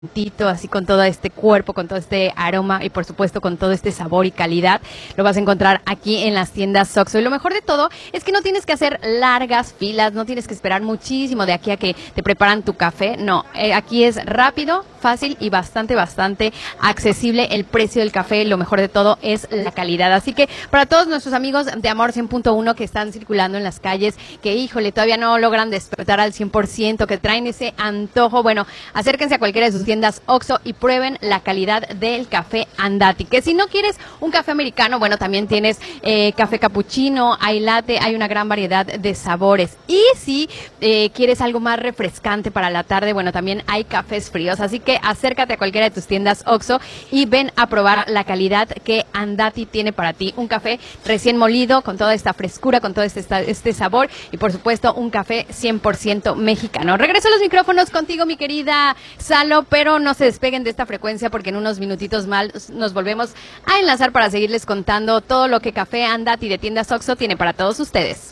así con todo este cuerpo, con todo este aroma y por supuesto con todo este sabor y calidad, lo vas a encontrar aquí en las tiendas OXXO. Y lo mejor de todo es que no tienes que hacer largas filas, no tienes que esperar muchísimo de aquí a que te preparan tu café. No, aquí es rápido, fácil y bastante accesible el precio del café. Lo mejor de todo es la calidad. Así que para todos nuestros amigos de Amor 100.1 que están circulando en las calles, que híjole, todavía no logran despertar al 100%, que traen ese antojo, bueno, acérquense a cualquiera de sus tiendas OXXO y prueben la calidad del café Andati. Que si no quieres un café americano, bueno, también tienes café capuchino, hay latte, hay una gran variedad de sabores. Y si quieres algo más refrescante para la tarde, bueno, también hay cafés fríos. Así que acércate a cualquiera de tus tiendas OXXO y ven a probar la calidad que Andati tiene para ti. Un café recién molido, con toda esta frescura, con todo este sabor y por supuesto un café 100% mexicano. Regreso a los micrófonos contigo, mi querida Salo, pero no se despeguen de esta frecuencia porque en unos minutitos más nos volvemos a enlazar para seguirles contando todo lo que Café Andati de tiendas OXXO tiene para todos ustedes.